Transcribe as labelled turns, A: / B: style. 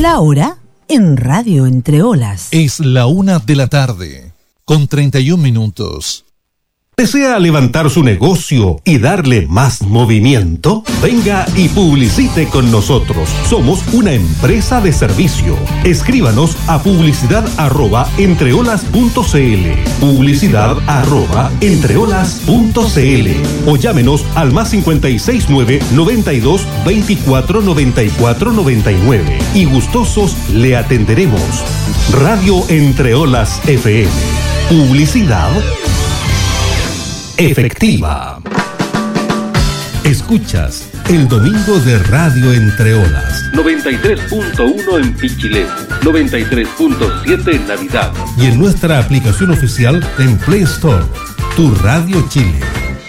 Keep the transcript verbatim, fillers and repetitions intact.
A: La hora en Radio Entre Olas.
B: Es la una de la tarde, con treinta y un minutos.
C: ¿Desea levantar su negocio y darle más movimiento? Venga y publicite con nosotros. Somos una empresa de servicio. Escríbanos a publicidad arroba entreolas punto cl, publicidad arroba entreolas punto cl o llámenos al más cincuenta y seis nueve, noventa y dos, veinticuatro, noventa y cuatro, noventa y nueve y gustosos le atenderemos. Radio Entreolas F M. Publicidad efectiva. Escuchas el domingo de Radio Entre Olas.
D: noventa y tres punto uno en Pichilemu, noventa y tres punto siete en Navidad.
C: Y en nuestra aplicación oficial en Play Store, Tu Radio Chile.